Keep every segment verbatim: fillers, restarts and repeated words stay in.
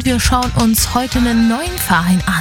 wir schauen uns heute einen neuen Verein an.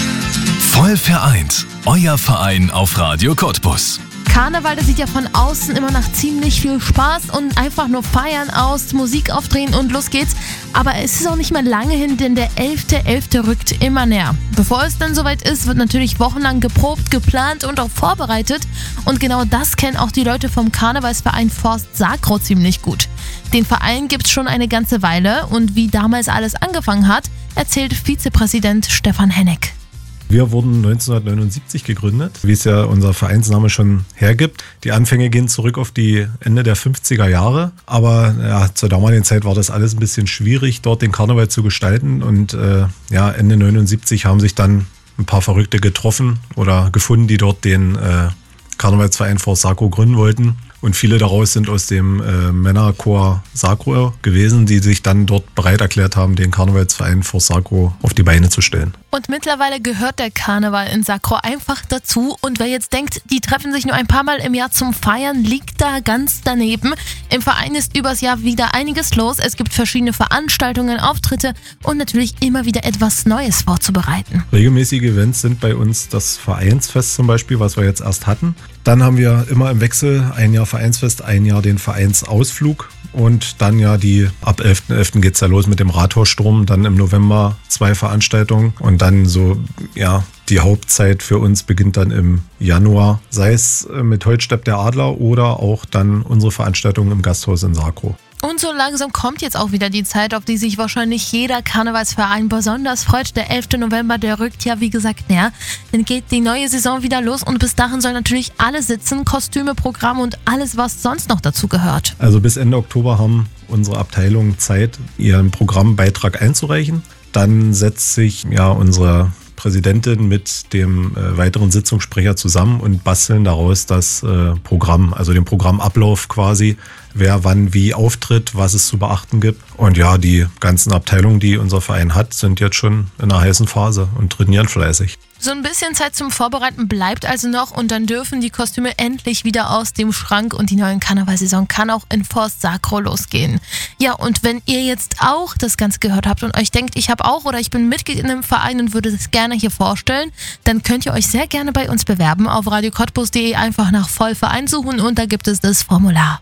Voll vereint, euer Verein auf Radio Cottbus. Karneval, das sieht ja von außen immer nach ziemlich viel Spaß und einfach nur feiern aus, Musik aufdrehen und los geht's. Aber es ist auch nicht mehr lange hin, denn der elfte elfte rückt immer näher. Bevor es dann soweit ist, wird natürlich wochenlang geprobt, geplant und auch vorbereitet. Und genau das kennen auch die Leute vom Karnevalsverein Forst Sacro ziemlich gut. Den Verein gibt's schon eine ganze Weile und wie damals alles angefangen hat, erzählt Vizepräsident Stefan Hennig. Wir wurden neunzehnhundertneunundsiebzig gegründet, wie es ja unser Vereinsname schon hergibt. Die Anfänge gehen zurück auf die Ende der fünfziger Jahre. Aber ja, zur damaligen Zeit war das alles ein bisschen schwierig, dort den Karneval zu gestalten. Und äh, ja, Ende neunundsiebzig haben sich dann ein paar Verrückte getroffen oder gefunden, die dort den äh, Karnevalsverein Forst Sacro gründen wollten. Und viele daraus sind aus dem äh, Männerchor Sacro gewesen, die sich dann dort bereit erklärt haben, den Karnevalsverein Forst Sacro auf die Beine zu stellen. Und mittlerweile gehört der Karneval in Sacro einfach dazu. Und wer jetzt denkt, die treffen sich nur ein paar Mal im Jahr zum Feiern, liegt da ganz daneben. Im Verein ist übers Jahr wieder einiges los. Es gibt verschiedene Veranstaltungen, Auftritte und natürlich immer wieder etwas Neues vorzubereiten. Regelmäßige Events sind bei uns das Vereinsfest zum Beispiel, was wir jetzt erst hatten. Dann haben wir immer im Wechsel ein Jahr Vereinsfest, ein Jahr den Vereinsausflug und dann ja die, ab elften elften geht es ja los mit dem Rathaussturm, dann im November zwei Veranstaltungen und dann so, ja, die Hauptzeit für uns beginnt dann im Januar, sei es mit Holzstepp der Adler oder auch dann unsere Veranstaltungen im Gasthaus in Sacro. Und so langsam kommt jetzt auch wieder die Zeit, auf die sich wahrscheinlich jeder Karnevalsverein besonders freut. Der elfte November, der rückt ja wie gesagt näher. Dann geht die neue Saison wieder los und bis dahin sollen natürlich alle sitzen, Kostüme, Programm und alles, was sonst noch dazu gehört. Also bis Ende Oktober haben unsere Abteilungen Zeit, ihren Programmbeitrag einzureichen. Dann setzt sich ja unsere Präsidentin mit dem äh, weiteren Sitzungssprecher zusammen und basteln daraus das äh, Programm, also den Programmablauf quasi, wer wann wie auftritt, was es zu beachten gibt. Und ja, die ganzen Abteilungen, die unser Verein hat, sind jetzt schon in einer heißen Phase und trainieren fleißig. So ein bisschen Zeit zum Vorbereiten bleibt also noch und dann dürfen die Kostüme endlich wieder aus dem Schrank und die neue Karnevalsaison kann auch in Forst Sacro losgehen. Ja, und wenn ihr jetzt auch das Ganze gehört habt und euch denkt, ich habe auch oder ich bin Mitglied in einem Verein und würde das gerne hier vorstellen, dann könnt ihr euch sehr gerne bei uns bewerben. Auf radio cottbus punkt de einfach nach Vollverein suchen und da gibt es das Formular.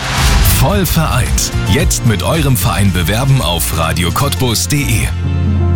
Voll vereint. Jetzt mit eurem Verein bewerben auf radio cottbus punkt de.